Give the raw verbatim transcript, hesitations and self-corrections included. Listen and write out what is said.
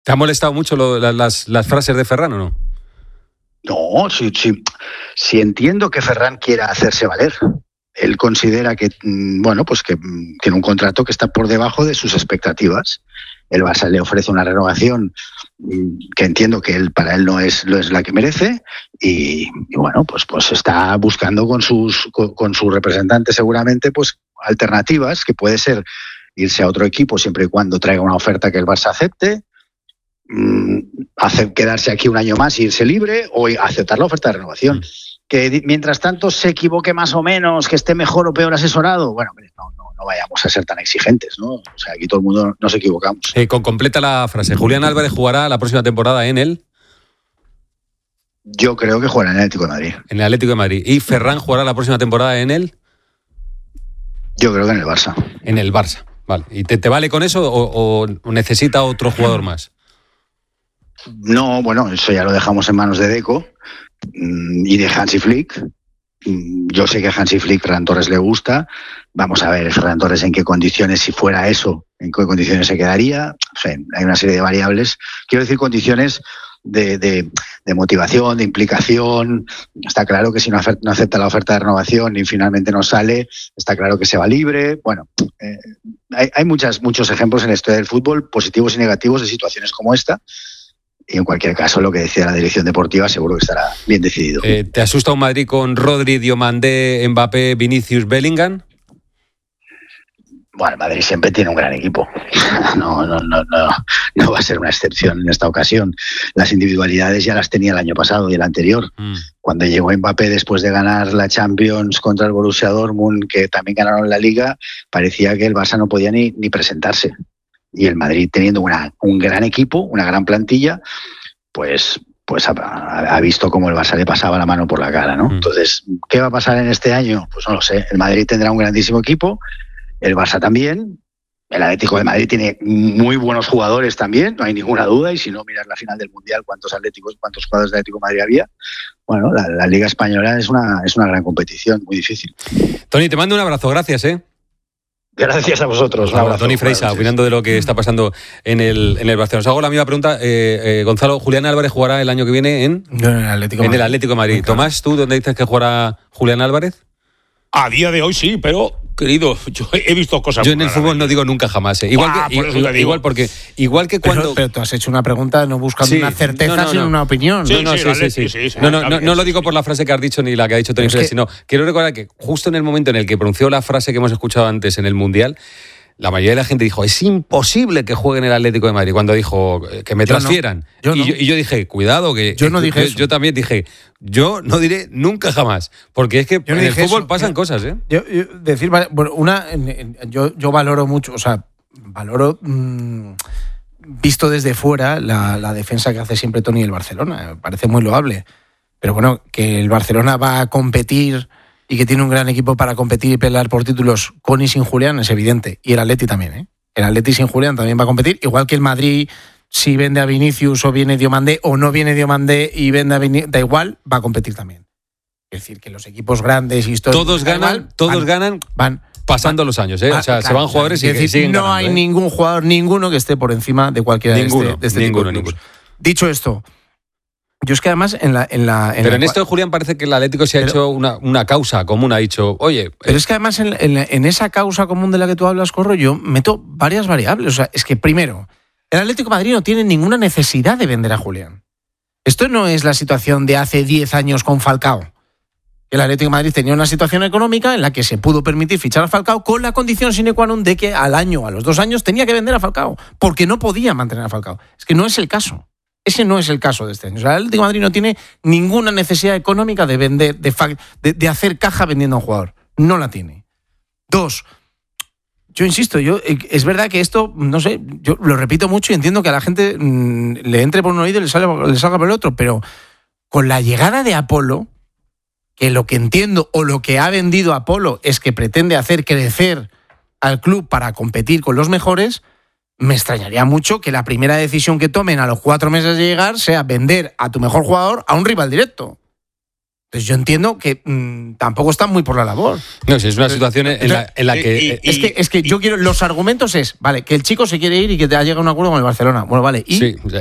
¿Te ha molestado mucho lo, las, las frases de Ferran o no? No, sí, sí, sí entiendo que Ferran quiera hacerse valer. Él considera que, bueno, pues que tiene un contrato que está por debajo de sus expectativas. El Barça le ofrece una renovación que entiendo que él, para él no es, no es la que merece y, y bueno, pues, pues está buscando con sus con, con sus representantes seguramente pues alternativas, que puede ser irse a otro equipo siempre y cuando traiga una oferta que el Barça acepte, mmm, hacer quedarse aquí un año más e irse libre o aceptar la oferta de renovación. Mm. Que mientras tanto se equivoque más o menos, que esté mejor o peor asesorado, bueno, no, no, no vayamos a ser tan exigentes, ¿no? O sea, aquí todo el mundo nos equivocamos. Eh, con, completa la frase. ¿Julián Álvarez jugará la próxima temporada en el? Yo creo que jugará en el Atlético de Madrid. En el Atlético de Madrid. ¿Y Ferran jugará la próxima temporada en el? Yo creo que en el Barça. En el Barça, vale. ¿Y te, te vale con eso o, o necesita otro jugador más? No, bueno, eso ya lo dejamos en manos de Deco y de Hansi Flick. Yo sé que a Hansi Flick Ferran Torres le gusta. Vamos a ver Ferran Torres en qué condiciones, si fuera eso, en qué condiciones se quedaría. O sea, hay una serie de variables. Quiero decir condiciones de, de, de motivación, de implicación. Está claro que si no, acepta, no acepta la oferta de renovación y finalmente no sale, está claro que se va libre. Bueno, eh, hay, hay muchas, muchos ejemplos en la historia del fútbol, positivos y negativos, de situaciones como esta. Y en cualquier caso, lo que decía la dirección deportiva seguro que estará bien decidido. Eh, ¿Te asusta un Madrid con Rodri, Diomandé, Mbappé, Vinicius, Bellingham? Bueno, el Madrid siempre tiene un gran equipo. No, no, no, no, no va a ser una excepción en esta ocasión. Las individualidades ya las tenía el año pasado y el anterior. Mm. Cuando llegó Mbappé después de ganar la Champions contra el Borussia Dortmund, que también ganaron la Liga, parecía que el Barça no podía ni, ni presentarse. Y el Madrid, teniendo una, un gran equipo, una gran plantilla, pues, pues ha, ha visto cómo el Barça le pasaba la mano por la cara, ¿no? Mm. Entonces, ¿qué va a pasar en este año? Pues no lo sé. El Madrid tendrá un grandísimo equipo, el Barça también, el Atlético de Madrid tiene muy buenos jugadores también, no hay ninguna duda, y si no miras la final del Mundial, cuántos atléticos, cuántos jugadores de Atlético de Madrid había. Bueno, la, la Liga Española es una, es una gran competición, muy difícil. Tony, te mando un abrazo, gracias, ¿eh? Gracias a vosotros. Claro, Tony Freisa, opinando de lo que está pasando en el, en el Barcelona. Os hago la misma pregunta. Eh, eh, Gonzalo, ¿Julián Álvarez jugará el año que viene en, en el Atlético de Madrid? En el Atlético de Madrid. Claro. Tomás, ¿tú dónde dices que jugará Julián Álvarez? A día de hoy sí, pero, querido, yo he visto cosas... Yo en el fútbol no digo nunca jamás. ¿eh? Igual, ah, que, igual, igual porque igual que cuando... Pero, pero tú has hecho una pregunta no buscando sí, una certeza, no, no, sino no. una opinión. Sí, no, no, sí, sí, sí, sí, sí. No, no, no, no lo digo por la frase que has dicho ni la que ha dicho Tony Freisa, que... sino quiero recordar que justo en el momento en el que pronunció la frase que hemos escuchado antes en el Mundial, la mayoría de la gente dijo, es imposible que juegue en el Atlético de Madrid, cuando dijo que me transfieran. Yo no, yo y, no. yo, y yo dije, cuidado, que yo no dije yo, eso. Yo también dije, yo no diré nunca jamás, porque es que yo no en el fútbol eso. pasan yo, cosas, ¿eh? Yo, yo decir, bueno, una, yo, yo valoro mucho, o sea, valoro mmm, visto desde fuera la, la defensa que hace siempre Tony del Barcelona, me parece muy loable. Pero bueno, que el Barcelona va a competir y que tiene un gran equipo para competir y pelear por títulos con y sin Julián es evidente, y el Atleti también, ¿eh? El Atleti sin Julián también va a competir, igual que el Madrid, si vende a Vinicius o viene Diomandé o no viene Diomandé y vende a Vinicius, da igual, va a competir también. Es decir, que los equipos grandes históricos... Todos ganan, igual, todos van, ganan van, pasando van, los años, ¿eh? Van, o sea, claro, se van jugadores claro, y decir, siguen no ganando, hay ¿eh? ningún jugador, ninguno que esté por encima de cualquiera ninguno, de este, de este ninguno, tipo de ninguno. Dicho esto, yo es que además en la... En la en pero la, en esto de Julián parece que el Atlético se ha pero, hecho una, una causa común, ha dicho, oye... Pero eh, es que además en, en, en esa causa común de la que tú hablas, Corro, yo meto varias variables. O sea, es que primero, el Atlético de Madrid no tiene ninguna necesidad de vender a Julián. Esto no es la situación de hace diez años con Falcao. El Atlético de Madrid tenía una situación económica en la que se pudo permitir fichar a Falcao con la condición sine qua non de que al año, a los dos años, tenía que vender a Falcao, porque no podía mantener a Falcao. Es que no es el caso. Ese no es el caso de este año. O sea, el Atlético de Madrid no tiene ninguna necesidad económica de vender, de, de, de hacer caja vendiendo a un jugador. No la tiene. Dos, yo insisto, yo es verdad que esto, no sé, yo lo repito mucho y entiendo que a la gente mmm, le entre por un oído y le salga, le salga por el otro, pero con la llegada de Apolo, que lo que entiendo o lo que ha vendido Apolo es que pretende hacer crecer al club para competir con los mejores, me extrañaría mucho que la primera decisión que tomen a los cuatro meses de llegar sea vender a tu mejor jugador a un rival directo. Entonces yo entiendo que mmm, tampoco están muy por la labor. No, si es una situación en la, en la que... Y, y, es que... Es que yo quiero... Los argumentos es, vale, que el chico se quiere ir y que te ha llegado a un acuerdo con el Barcelona. Bueno, vale, y... Sí,